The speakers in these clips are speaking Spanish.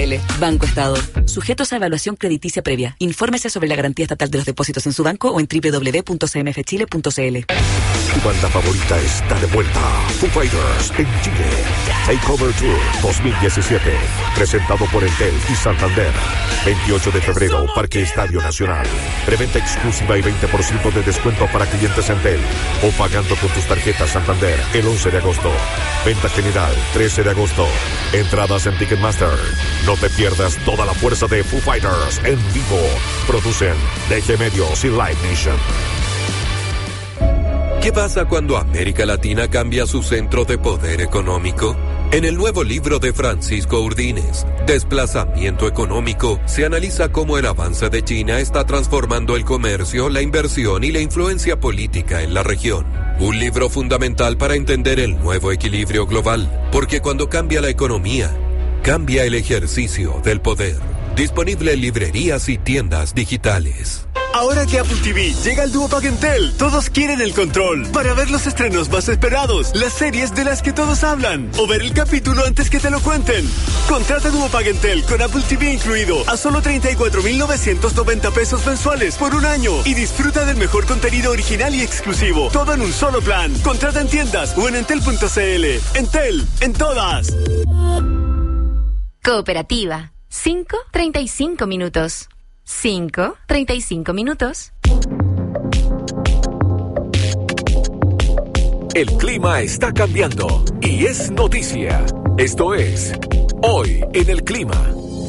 Banco Estado. Sujetos a evaluación crediticia previa. Infórmese sobre la garantía estatal de los depósitos en su banco o en www.cmfchile.cl. Tu banda favorita está de vuelta. Foo Fighters en Chile. Takeover Tour 2017. Presentado por Entel y Santander. 28 de febrero, Parque Estadio Nacional. Preventa exclusiva y 20% de descuento para clientes Entel. O pagando con tus tarjetas Santander el 11 de agosto. Venta general 13 de agosto. Entradas en Ticketmaster. No te pierdas toda la fuerza de Foo Fighters en vivo. Producen DG Medios y Live Nation. ¿Qué pasa cuando América Latina cambia su centro de poder económico? En el nuevo libro de Francisco Urdines, Desplazamiento Económico, se analiza cómo el avance de China está transformando el comercio, la inversión y la influencia política en la región. Un libro fundamental para entender el nuevo equilibrio global, porque cuando cambia la economía, cambia el ejercicio del poder. Disponible en librerías y tiendas digitales. Ahora que Apple TV llega al Duopack Entel, todos quieren el control para ver los estrenos más esperados, las series de las que todos hablan, o ver el capítulo antes que te lo cuenten. Contrata Duopack Entel con Apple TV incluido a solo 34,990 pesos mensuales por un año y disfruta del mejor contenido original y exclusivo. Todo en un solo plan. Contrata en tiendas o en entel.cl. Entel, en todas. Cooperativa. 5:35 minutos. 5:35 minutos. El clima está cambiando y es noticia. Esto es Hoy en el Clima.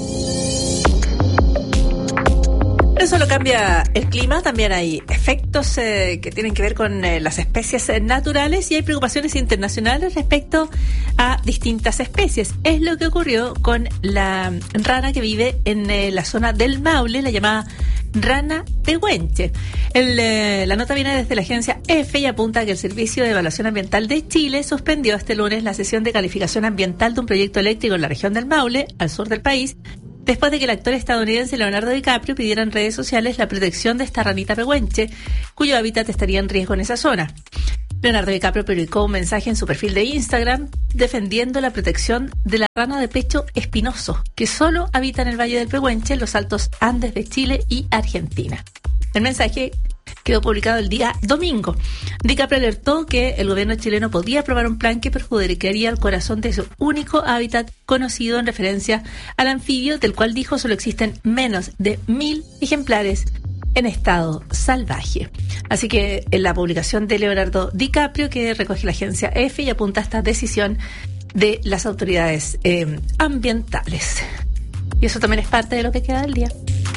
No solo cambia el clima, también hay efectos que tienen que ver con las especies naturales y hay preocupaciones internacionales respecto a distintas especies. Es lo que ocurrió con la rana que vive en la zona del Maule, la llamada rana pehuenche. La nota viene desde la agencia EFE y apunta a que el Servicio de Evaluación Ambiental de Chile suspendió este lunes la sesión de calificación ambiental de un proyecto eléctrico en la región del Maule, al sur del país, después de que el actor estadounidense Leonardo DiCaprio pidiera en redes sociales la protección de esta ranita pehuenche, cuyo hábitat estaría en riesgo en esa zona. Leonardo DiCaprio publicó un mensaje en su perfil de Instagram defendiendo la protección de la rana de pecho espinoso, que solo habita en el Valle del Pehuenche, en los altos Andes de Chile y Argentina. El mensaje quedó publicado el día domingo. DiCaprio alertó que el gobierno chileno podía aprobar un plan que perjudicaría el corazón de su único hábitat conocido en referencia al anfibio, del cual dijo solo existen menos de 1.000 ejemplares en estado salvaje. Así que en la publicación de Leonardo DiCaprio, que recoge la agencia EFE y apunta a esta decisión de las autoridades ambientales. Y eso también es parte de lo que queda del día.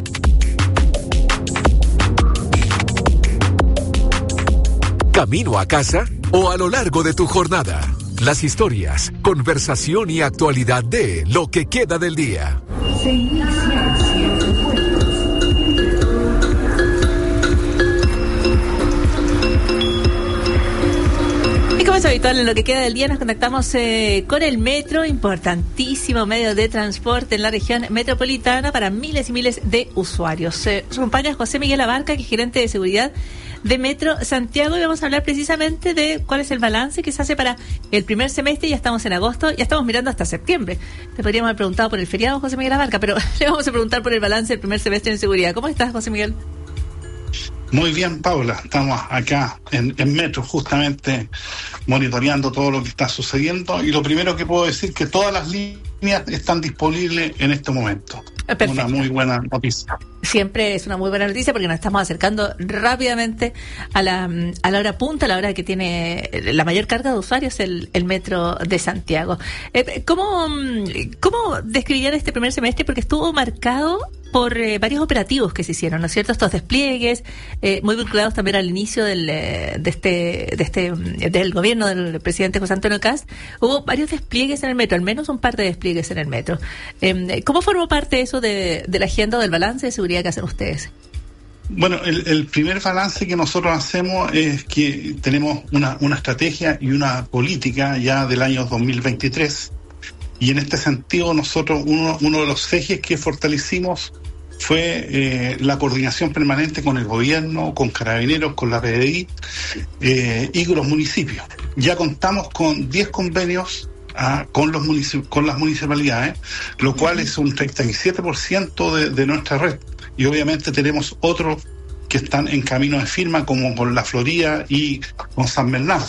Camino a casa o a lo largo de tu jornada. Las historias, conversación y actualidad de lo que queda del día. Y como es habitual, en lo que queda del día nos contactamos con el metro, importantísimo medio de transporte en la región metropolitana para miles y miles de usuarios. Nos acompaña José Miguel Abarca, que es gerente de seguridad de Metro Santiago, y vamos a hablar precisamente de cuál es el balance que se hace para el primer semestre. Ya estamos en agosto, ya estamos mirando hasta septiembre. Te podríamos haber preguntado por el feriado, José Miguel Abarca, pero le vamos a preguntar por el balance del primer semestre en seguridad. ¿Cómo estás, José Miguel? Muy bien, Paula. Estamos acá en Metro, justamente monitoreando todo lo que está sucediendo, y lo primero que puedo decir es que todas las líneas están disponibles en este momento. Perfecto. Una muy buena noticia. Siempre es una muy buena noticia porque nos estamos acercando rápidamente a la hora punta, a la hora que tiene la mayor carga de usuarios el metro de Santiago. ¿Cómo describirían este primer semestre? Porque estuvo marcado por varios operativos que se hicieron, ¿no es cierto? Estos despliegues, muy vinculados también al inicio del gobierno del presidente José Antonio Kast. Hubo varios despliegues en el metro, al menos un par de despliegues en el metro. ¿Cómo formó parte eso de la agenda o del balance de seguridad que hacen ustedes? Bueno, el primer balance que nosotros hacemos es que tenemos una estrategia y una política ya del año 2023. Y en este sentido, nosotros, uno de los ejes que fortalecimos fue la coordinación permanente con el gobierno, con Carabineros, con la PDI y con los municipios. Ya contamos con 10 convenios con las municipalidades, lo cual es un 37% de nuestra red. Y obviamente tenemos otros que están en camino de firma, como con La Florida y con San Bernardo.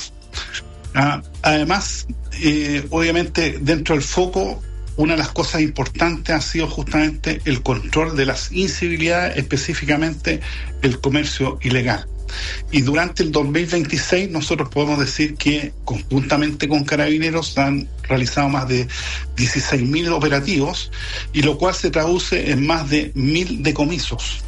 Además, obviamente, dentro del foco, una de las cosas importantes ha sido justamente el control de las incivilidades, específicamente el comercio ilegal. Y durante el 2026 nosotros podemos decir que conjuntamente con Carabineros han realizado más de 16.000 operativos, y lo cual se traduce en más de 1.000 decomisos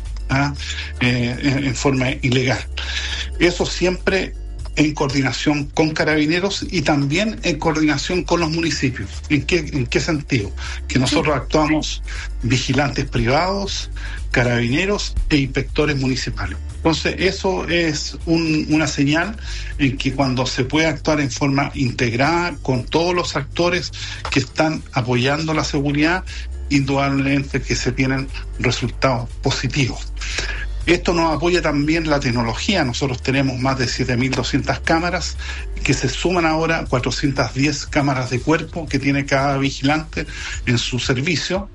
en forma ilegal. Eso siempre en coordinación con Carabineros y también en coordinación con los municipios. ¿En qué sentido? Que nosotros actuamos vigilantes privados, Carabineros e inspectores municipales. Entonces, eso es una señal en que cuando se puede actuar en forma integrada con todos los actores que están apoyando la seguridad, indudablemente que se tienen resultados positivos. Esto nos apoya también la tecnología. Nosotros tenemos más de 7.200 cámaras que se suman ahora 410 cámaras de cuerpo que tiene cada vigilante en su servicio,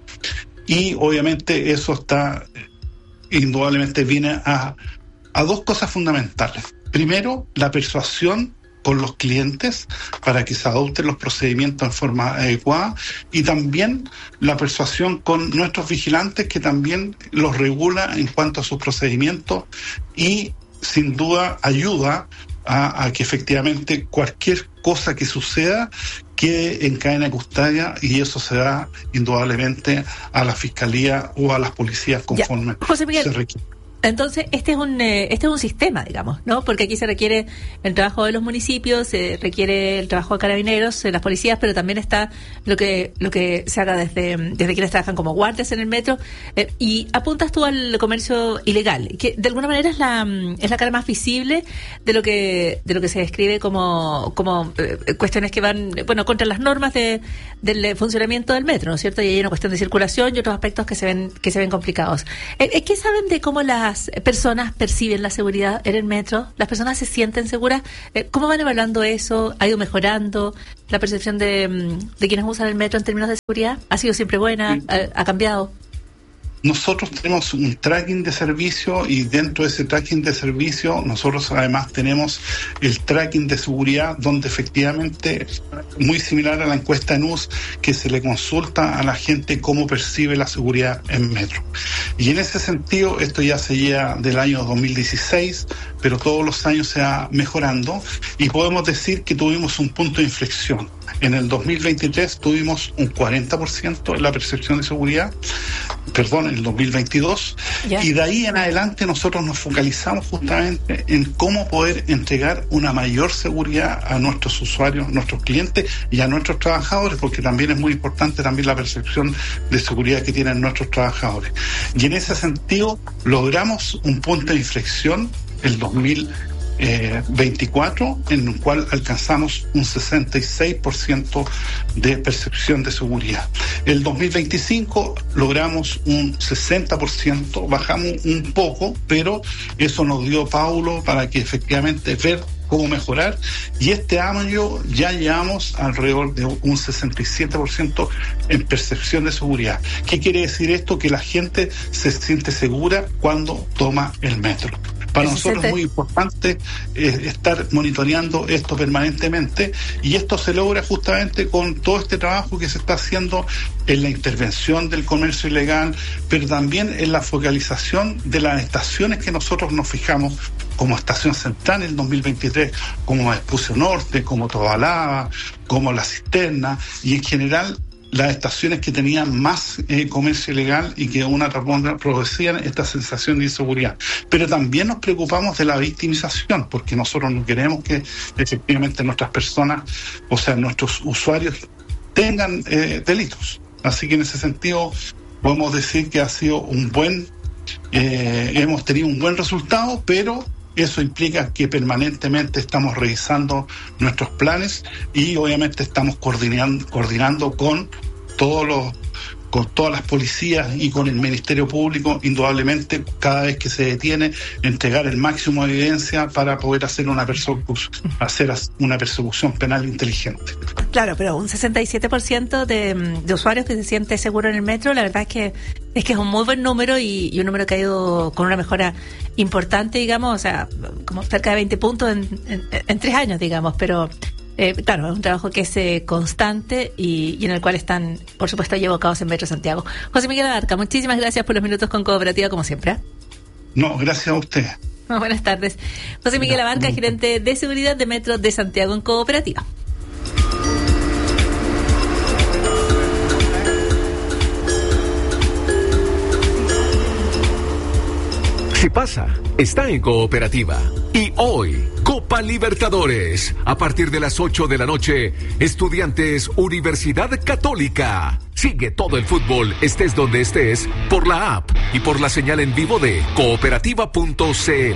y obviamente eso está indudablemente viene a dos cosas fundamentales. Primero, la persuasión con los clientes para que se adopten los procedimientos en forma adecuada, y también la persuasión con nuestros vigilantes, que también los regula en cuanto a sus procedimientos, y sin duda ayuda a que efectivamente cualquier cosa que suceda quede en cadena de custodia, y eso se da indudablemente a la Fiscalía o a las policías conforme José Miguel, se requiere. Entonces, este es un sistema, digamos, ¿no? Porque aquí se requiere el trabajo de los municipios, se requiere el trabajo de Carabineros, de las policías, pero también está lo que se haga desde quienes trabajan como guardias en el metro. Y apuntas tú al comercio ilegal, que de alguna manera es la cara más visible de lo que se describe como cuestiones que van, contra las normas del funcionamiento del metro, ¿no es cierto? Y hay una cuestión de circulación y otros aspectos que se ven complicados. ¿Qué saben de cómo las personas perciben la seguridad en el metro? ¿Las personas se sienten seguras? ¿Cómo van evaluando eso? ¿Ha ido mejorando la percepción de quienes usan el metro en términos de seguridad? ¿Ha sido siempre buena? ¿Ha cambiado? Nosotros tenemos un tracking de servicio, y dentro de ese tracking de servicio nosotros además tenemos el tracking de seguridad, donde efectivamente, muy similar a la encuesta NUS, que se le consulta a la gente cómo percibe la seguridad en metro. Y en ese sentido, esto ya se lleva del año 2016, pero todos los años se va mejorando, y podemos decir que tuvimos un punto de inflexión. En el 2023 tuvimos un 40% en la percepción de seguridad, en el 2022, y de ahí en adelante nosotros nos focalizamos justamente en cómo poder entregar una mayor seguridad a nuestros usuarios, nuestros clientes y a nuestros trabajadores, porque también es muy importante también la percepción de seguridad que tienen nuestros trabajadores. Y en ese sentido logramos un punto de inflexión el 2024, en el cual alcanzamos un 66% de percepción de seguridad. El 2025 logramos un 60%, bajamos un poco, pero eso nos dio Paulo para que efectivamente ver cómo mejorar, y este año ya llevamos alrededor de un 67% en percepción de seguridad. ¿Qué quiere decir esto? Que la gente se siente segura cuando toma el metro. Para nosotros es muy importante estar monitoreando esto permanentemente, y esto se logra justamente con todo este trabajo que se está haciendo en la intervención del comercio ilegal, pero también en la focalización de las estaciones que nosotros nos fijamos, como Estación Central en el 2023, como Vespucio Norte, como Tobalaba, como La Cisterna, y en general las estaciones que tenían más comercio ilegal y que una tras otra producían esta sensación de inseguridad. Pero también nos preocupamos de la victimización, porque nosotros no queremos que efectivamente nuestras personas, o sea, nuestros usuarios, tengan delitos. Así que en ese sentido podemos decir que ha sido hemos tenido un buen resultado, pero eso implica que permanentemente estamos revisando nuestros planes, y obviamente estamos coordinando con todos con todas las policías y con el Ministerio Público, indudablemente, cada vez que se detiene, entregar el máximo de evidencia para poder hacer una persecución penal inteligente. Claro, pero un 67% de usuarios que se siente seguro en el metro, la verdad es que es un muy buen número y un número que ha ido con una mejora importante, digamos, o sea, como cerca de 20 puntos en 3 años, digamos, pero claro, es un trabajo que es constante y en el cual están, por supuesto, evocados en Metro Santiago. José Miguel Abarca, muchísimas gracias por los minutos con Cooperativa, como siempre. No, gracias a usted. Buenas tardes. José Miguel Abarca, gerente de seguridad de Metro de Santiago en Cooperativa. Si pasa, está en Cooperativa. Y hoy, Copa Libertadores. A partir de las 8 de la noche, Estudiantes Universidad Católica. Sigue todo el fútbol, estés donde estés, por la app y por la señal en vivo de cooperativa.cl.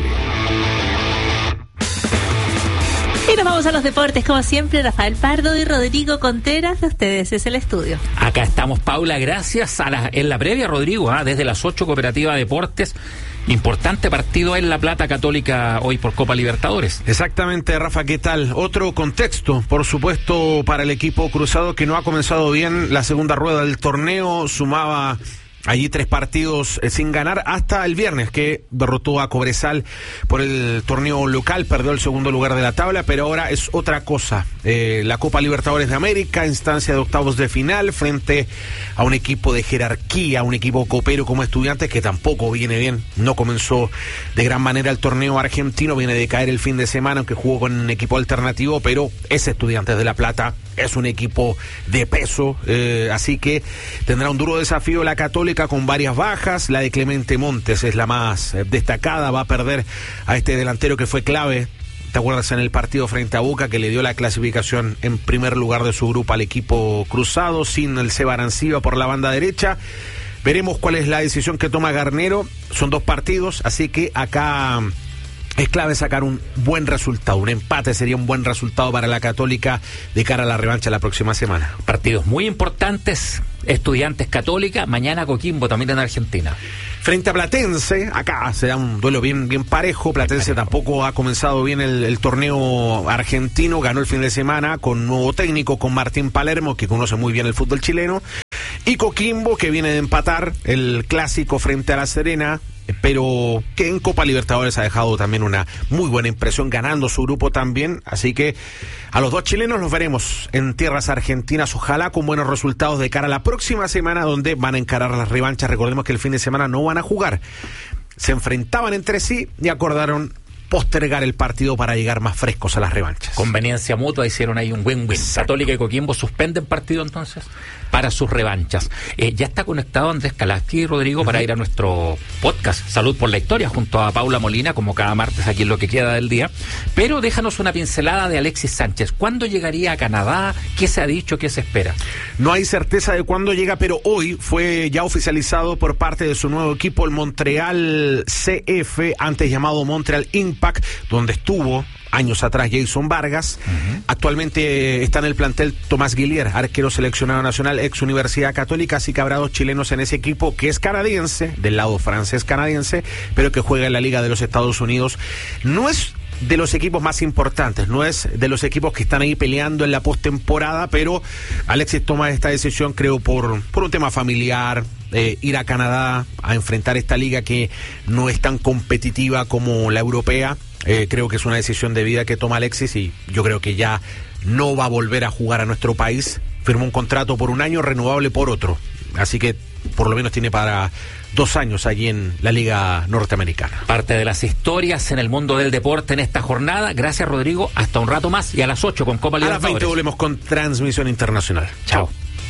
Y nos vamos a los deportes, como siempre, Rafael Pardo y Rodrigo Contreras, de ustedes es el estudio. Acá estamos, Paula, gracias en la previa, Rodrigo, desde las 8, Cooperativa Deportes. Importante partido en La Plata Católica hoy por Copa Libertadores. Exactamente, Rafa, ¿qué tal? Otro contexto, por supuesto, para el equipo cruzado que no ha comenzado bien la segunda rueda del torneo, sumaba allí 3 partidos sin ganar hasta el viernes, que derrotó a Cobresal por el torneo local, perdió el segundo lugar de la tabla, pero ahora es otra cosa. La Copa Libertadores de América, instancia de octavos de final, frente a un equipo de jerarquía, un equipo copero como Estudiantes, que tampoco viene bien, no comenzó de gran manera el torneo argentino, viene de caer el fin de semana, aunque jugó con un equipo alternativo, pero es Estudiantes de La Plata, es un equipo de peso, así que tendrá un duro desafío la Católica, con varias bajas. La de Clemente Montes es la más destacada, va a perder a este delantero que fue clave, ¿te acuerdas? En el partido frente a Boca, que le dio la clasificación en primer lugar de su grupo al equipo cruzado, sin el Seba Arancibia por la banda derecha. Veremos cuál es la decisión que toma Garnero, son 2 partidos, así que acá es clave sacar un buen resultado, un empate sería un buen resultado para la Católica de cara a la revancha la próxima semana. Partidos muy importantes, Estudiantes Católica, mañana Coquimbo también en Argentina. Frente a Platense, acá se da un duelo bien parejo. Platense tampoco ha comenzado bien el torneo argentino, ganó el fin de semana con nuevo técnico, con Martín Palermo, que conoce muy bien el fútbol chileno, y Coquimbo, que viene de empatar el clásico frente a La Serena, pero que en Copa Libertadores ha dejado también una muy buena impresión, ganando su grupo también, así que a los 2 chilenos los veremos en tierras argentinas, ojalá con buenos resultados de cara a la próxima semana, donde van a encarar las revanchas. Recordemos que el fin de semana no van a jugar, se enfrentaban entre sí y acordaron postergar el partido para llegar más frescos a las revanchas. Conveniencia mutua, hicieron ahí un win-win. Católica y Coquimbo suspenden partido entonces para sus revanchas. Ya está conectado Andrés Kalaski, Rodrigo, para ir a nuestro podcast Salud por la Historia, junto a Paula Molina, como cada martes aquí en lo que queda del día. Pero déjanos una pincelada de Alexis Sánchez. ¿Cuándo llegaría a Canadá? ¿Qué se ha dicho? ¿Qué se espera? No hay certeza de cuándo llega, pero hoy fue ya oficializado por parte de su nuevo equipo, el Montreal CF, antes llamado Montreal Impact, donde estuvo años atrás Jason Vargas. Actualmente está en el plantel Tomás Guillier, arquero seleccionado nacional, ex Universidad Católica, así que habrá 2 chilenos en ese equipo, que es canadiense, del lado francés canadiense, pero que juega en la Liga de los Estados Unidos. No es de los equipos más importantes, no es de los equipos que están ahí peleando en la postemporada, pero Alexis toma esta decisión, creo, por un tema familiar, ir a Canadá a enfrentar esta liga que no es tan competitiva como la europea. Creo que es una decisión de vida que toma Alexis y yo creo que ya no va a volver a jugar a nuestro país. Firmó un contrato por 1 año, renovable por otro, así que por lo menos tiene para 2 años allí en la Liga Norteamericana. Parte de las historias en el mundo del deporte en esta jornada. Gracias, Rodrigo. Hasta un rato más y a las 8 con Copa Libertadores. A las 20 volvemos con transmisión internacional. Chao.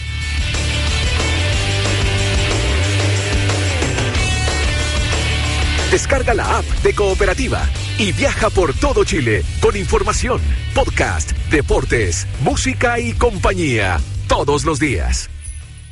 Descarga la app de Cooperativa y viaja por todo Chile con información, podcast, deportes, música y compañía todos los días.